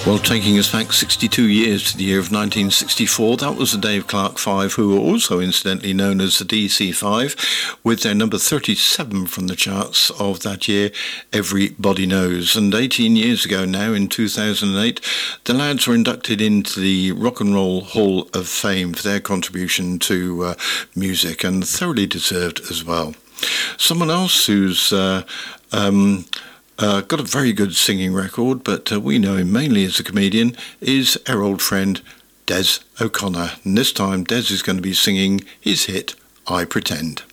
Well, taking us back 62 years to the year of 1964, that was the Dave Clark Five, who were also incidentally known as the DC5, with their number 37 from the charts of that year, Everybody Knows. And 18 years ago now, in 2008, the lads were inducted into the Rock and Roll Hall of Fame for their contribution to music, and thoroughly deserved as well. Someone else who's got a very good singing record, but we know him mainly as a comedian, is our old friend Des O'Connor. And this time Des is going to be singing his hit, I Pretend.